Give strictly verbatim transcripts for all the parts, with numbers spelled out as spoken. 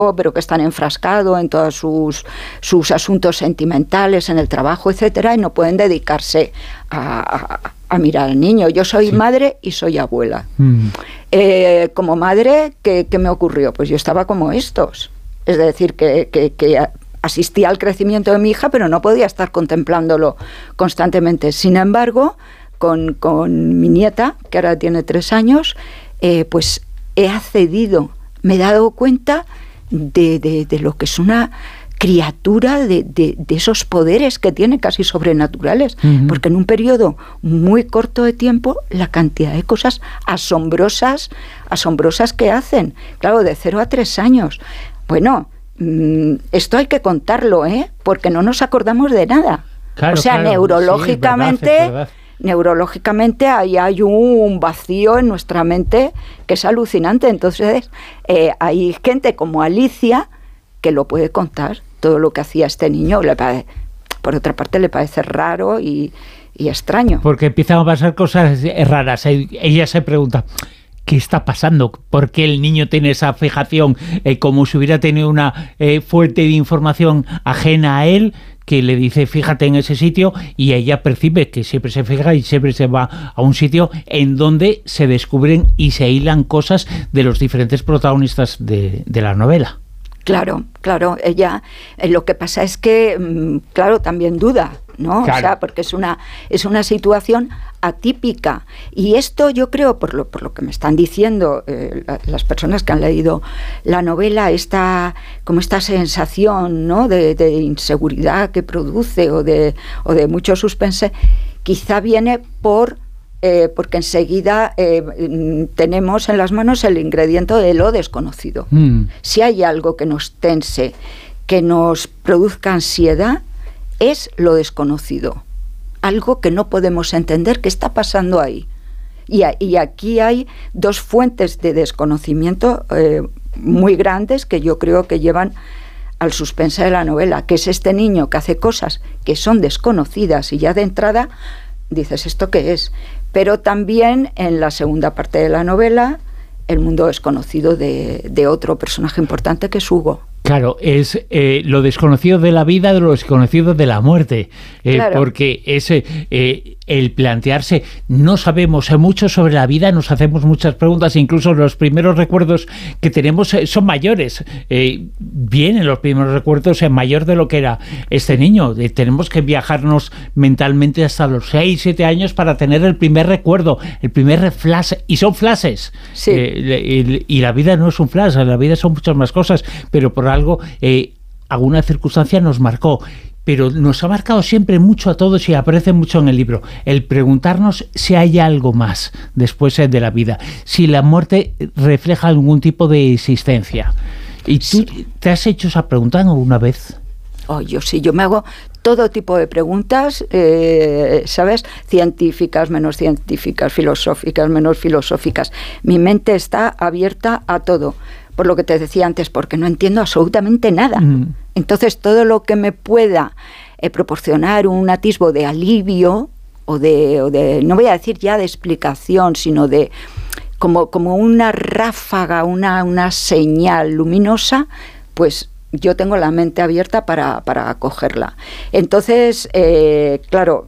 pero que están enfrascados en todos sus, sus asuntos sentimentales, en el trabajo, etcétera, y no pueden dedicarse a, a, a mirar al niño. Yo soy sí. madre y soy abuela. Mm. Eh, como madre, ¿qué, ¿qué me ocurrió? Pues yo estaba como estos. Es decir, que, que, que asistía al crecimiento de mi hija, pero no podía estar contemplándolo constantemente. Sin embargo, con, con mi nieta, que ahora tiene tres años, eh, pues he accedido, me he dado cuenta De, de, de lo que es una criatura, de, de, de esos poderes que tiene casi sobrenaturales, uh-huh. porque en un periodo muy corto de tiempo la cantidad de cosas asombrosas, asombrosas que hacen, claro, de cero a tres años. Bueno, mmm, esto hay que contarlo, ¿eh? Porque no nos acordamos de nada. Claro, o sea, claro, neurológicamente... Sí, es verdad, es verdad. Neurológicamente ahí hay un vacío en nuestra mente que es alucinante. Entonces eh, hay gente como Alicia que lo puede contar, todo lo que hacía este niño. Le parece, por otra parte le parece raro y, y extraño. Porque empiezan a pasar cosas raras. Ella se pregunta, ¿qué está pasando? ¿Por qué el niño tiene esa fijación? Eh, como si hubiera tenido una eh, fuente de información ajena a él, que le dice fíjate en ese sitio, y ella percibe que siempre se fija y siempre se va a un sitio en donde se descubren y se hilan cosas de los diferentes protagonistas de, de la novela. Claro, claro, ella, eh, lo que pasa es que, claro, también duda, ¿no? Claro. O sea, porque es una, es una situación atípica. Y esto yo creo, por lo, por lo que me están diciendo eh, la, las personas que han leído la novela, esta, como esta sensación, ¿no?, de, de inseguridad que produce o de, o de mucho suspense, quizá viene por... Eh, porque enseguida eh, tenemos en las manos el ingrediente de lo desconocido. Mm. Si hay algo que nos tense, que nos produzca ansiedad, es lo desconocido. Algo que no podemos entender que está pasando ahí. Y, a, y aquí hay dos fuentes de desconocimiento eh, muy grandes que yo creo que llevan al suspense de la novela, que es este niño que hace cosas que son desconocidas y ya de entrada dices, ¿esto qué es? Pero también en la segunda parte de la novela, el mundo desconocido de, de otro personaje importante que es Hugo. Claro, es eh, lo desconocido de la vida, de lo desconocido de la muerte, eh, claro. Porque es eh, el plantearse, no sabemos mucho sobre la vida, nos hacemos muchas preguntas, incluso los primeros recuerdos que tenemos eh, son mayores, eh, vienen los primeros recuerdos en mayor de lo que era este niño, eh, tenemos que viajarnos mentalmente hasta los seis, siete años para tener el primer recuerdo, el primer flash, y son flashes, sí. eh, y la vida no es un flash, la vida son muchas más cosas, pero por algo, eh, alguna circunstancia nos marcó, pero nos ha marcado siempre mucho a todos y aparece mucho en el libro, el preguntarnos si hay algo más después de la vida, si la muerte refleja algún tipo de existencia. ¿Y tú sí. te has hecho esa pregunta alguna vez? Oh, yo sí, yo me hago todo tipo de preguntas, eh, ¿sabes? Científicas, menos científicas, filosóficas, menos filosóficas. Mi mente está abierta a todo. Por lo que te decía antes, porque no entiendo absolutamente nada. Mm. Entonces, todo lo que me pueda eh, proporcionar un atisbo de alivio, o de, o de, no voy a decir ya de explicación, sino de como, como una ráfaga, una, una señal luminosa, pues yo tengo la mente abierta para, para acogerla. Entonces, eh, claro,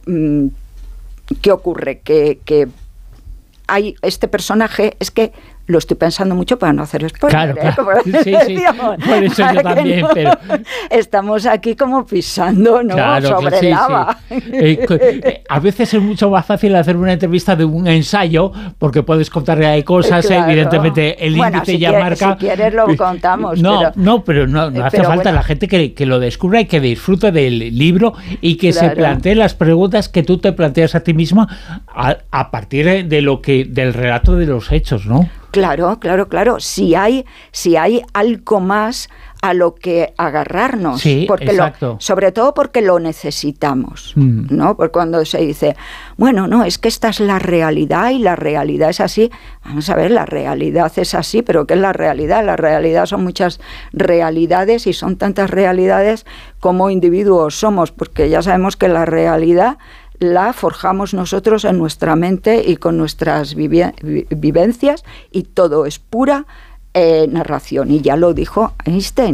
¿qué ocurre? Que, que hay este personaje, es que lo estoy pensando mucho para no hacer spoiler. Claro, claro. ¿eh? Sí, sí. Por eso yo también, no. pero... Estamos aquí como pisando, ¿no? Claro, sobre sí, lava. Sí. Eh, eh, a veces es mucho más fácil hacer una entrevista de un ensayo, porque puedes contar cosas, claro. Evidentemente el bueno, índice si ya quieres, marca... Si quieres lo contamos. No, pero... no, pero no, no hace pero falta bueno. La gente que, que lo descubra y que disfrute del libro y que claro. se plantee las preguntas que tú te planteas a ti misma a, a partir de lo que del relato de los hechos, ¿no? Claro, claro, claro. Si hay, si hay algo más a lo que agarrarnos, sí, porque exacto. Lo, sobre todo porque lo necesitamos, mm. ¿no? Porque cuando se dice, bueno, no, es que esta es la realidad y la realidad es así. Vamos a ver, la realidad es así, pero ¿qué es la realidad? La realidad son muchas realidades y son tantas realidades como individuos somos, porque ya sabemos que la realidad la forjamos nosotros en nuestra mente y con nuestras vivi- vivencias, y todo es pura eh, narración, y ya lo dijo Einstein.